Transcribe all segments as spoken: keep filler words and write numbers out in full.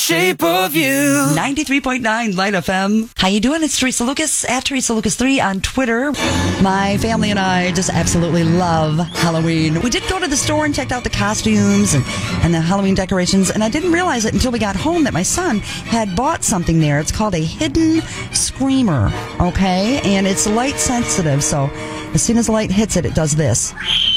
Shape of You. ninety-three point nine Light F M. How you doing? It's Teresa Lucas at Teresa Lucas three on Twitter. My family and I just absolutely love Halloween. We did go to the store and checked out the costumes and, and the Halloween decorations, and I didn't realize it until we got home that my son had bought something there. It's called a hidden screamer, okay? And it's light sensitive, so as soon as the light hits it, it does this.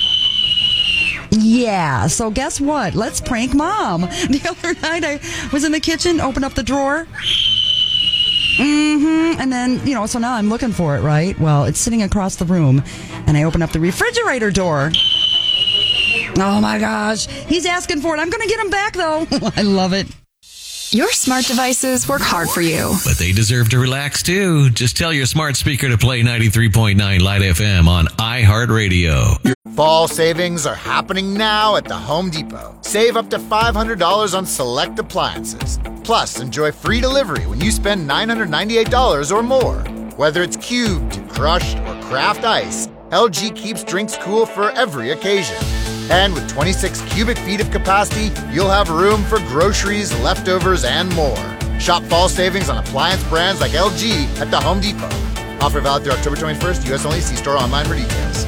Yeah, so guess what? Let's prank Mom. The other night I was in the kitchen, opened up the drawer. Mm-hmm. And then, you know, so now I'm looking for it, right? Well, it's sitting across the room, and I open up the refrigerator door. Oh, my gosh. He's asking for it. I'm going to get him back, though. I love it. Your smart devices work hard for you. But they deserve to relax, too. Just tell your smart speaker to play ninety-three point nine Light F M on iHeartRadio. Your fall savings are happening now at the Home Depot. Save up to five hundred dollars on select appliances. Plus, enjoy free delivery when you spend nine hundred ninety-eight dollars or more. Whether it's cubed, crushed, or craft ice, L G keeps drinks cool for every occasion. And with twenty-six cubic feet of capacity, you'll have room for groceries, leftovers, and more. Shop fall savings on appliance brands like L G at the Home Depot. Offer valid through October twenty-first, U S only. See store online for details.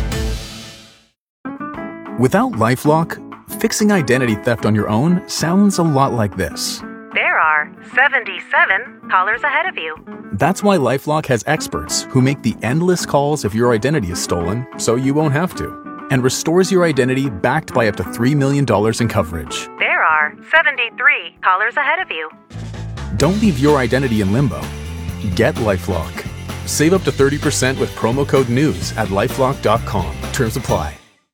Without LifeLock, fixing identity theft on your own sounds a lot like this. There are seventy-seven callers ahead of you. That's why LifeLock has experts who make the endless calls if your identity is stolen, so you won't have to, and restores your identity backed by up to three million dollars in coverage. There are seventy-three callers ahead of you. Don't leave your identity in limbo. Get LifeLock. Save up to thirty percent with promo code NEWS at lifelock dot com. Terms apply.